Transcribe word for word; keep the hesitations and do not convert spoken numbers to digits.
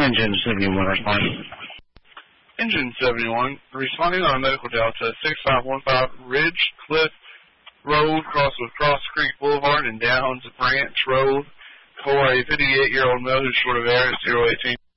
Engine seventy-one responding. Engine seventy-one, responding on Medical Delta six five one five Ridge Cliff Road, cross with Cross Creek Boulevard and Downs Branch Road, for a fifty-eight-year-old male who's short of air at zero eighteen.